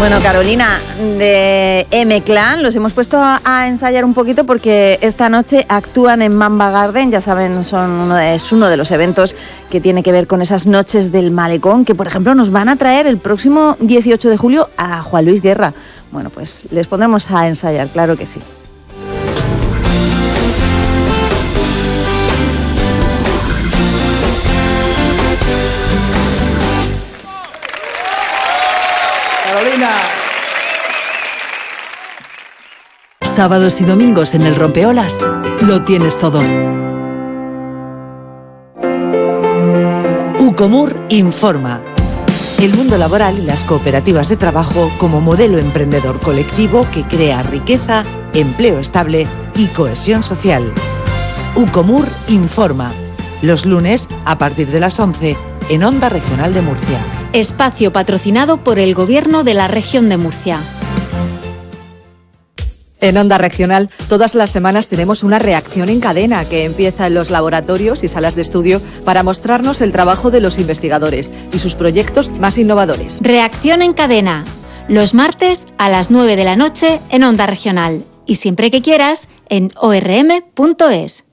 Bueno, Carolina, de M-Clan los hemos puesto a ensayar un poquito porque esta noche actúan en Mamba Garden. Ya saben, es uno de los eventos que tiene que ver con esas noches del malecón, que por ejemplo nos van a traer el próximo 18 de julio a Juan Luis Guerra. Bueno, pues les pondremos a ensayar, claro que sí. Carolina. Sábados y domingos en el Rompeolas lo tienes todo. Ucomur informa. El mundo laboral y las cooperativas de trabajo como modelo emprendedor colectivo que crea riqueza, empleo estable y cohesión social. Ucomur informa. Los lunes a partir de las 11 en Onda Regional de Murcia. Espacio patrocinado por el Gobierno de la Región de Murcia. En Onda Regional, todas las semanas tenemos una reacción en cadena que empieza en los laboratorios y salas de estudio para mostrarnos el trabajo de los investigadores y sus proyectos más innovadores. Reacción en cadena, los martes a las 9 de la noche en Onda Regional y siempre que quieras en orm.es.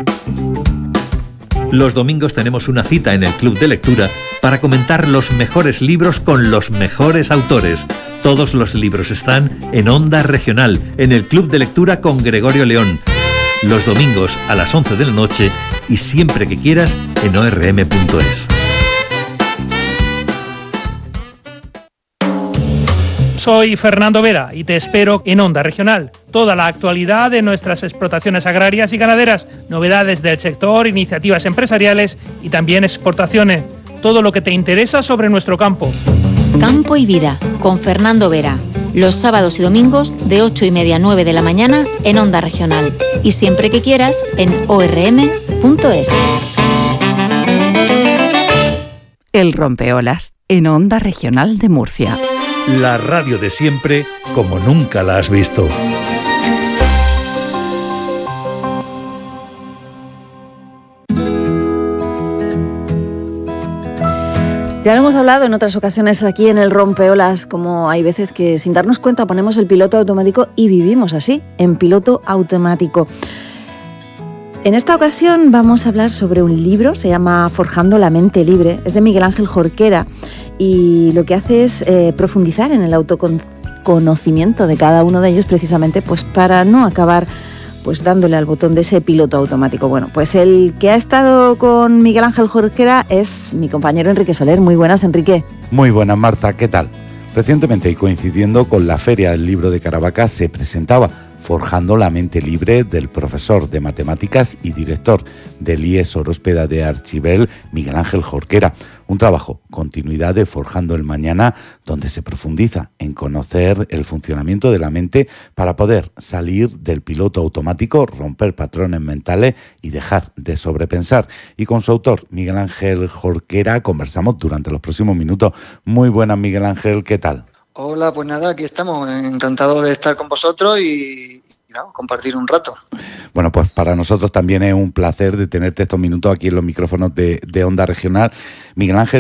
Los domingos tenemos una cita en el Club de Lectura para comentar los mejores libros con los mejores autores. Todos los libros están en Onda Regional, en el Club de Lectura con Gregorio León. Los domingos a las 11 de la noche y siempre que quieras en orm.es. Soy Fernando Vera y te espero en Onda Regional. Toda la actualidad de nuestras explotaciones agrarias y ganaderas, novedades del sector, iniciativas empresariales y también exportaciones. Todo lo que te interesa sobre nuestro campo. Campo y Vida, con Fernando Vera. Los sábados y domingos de 8:30 a 9 de la mañana en Onda Regional. Y siempre que quieras en orm.es. El Rompeolas, en Onda Regional de Murcia. La radio de siempre como nunca la has visto. Ya lo hemos hablado en otras ocasiones aquí en el Rompeolas, como hay veces que sin darnos cuenta ponemos el piloto automático y vivimos así, en piloto automático. En esta ocasión vamos a hablar sobre un libro, se llama Forjando la mente libre, es de Miguel Ángel Jorquera y lo que hace es profundizar en el autoconocimiento de cada uno de ellos precisamente pues para no acabar pues dándole al botón de ese piloto automático. Bueno, pues el que ha estado con Miguel Ángel Jorquera es mi compañero Enrique Soler. Muy buenas, Enrique. Muy buenas, Marta, ¿qué tal? Recientemente y coincidiendo con la Feria del Libro de Caravaca se presentaba Forjando la mente libre del profesor de matemáticas y director del IES Oróspeda de Archibel, Miguel Ángel Jorquera. Un trabajo, continuidad de Forjando el Mañana, donde se profundiza en conocer el funcionamiento de la mente para poder salir del piloto automático, romper patrones mentales y dejar de sobrepensar. Y con su autor, Miguel Ángel Jorquera, conversamos durante los próximos minutos. Muy buenas, Miguel Ángel, ¿qué tal? Hola, pues nada, aquí estamos, encantado de estar con vosotros y no, compartir un rato. Bueno, pues para nosotros también es un placer de tenerte estos minutos aquí en los micrófonos de Onda Regional. Miguel Ángel,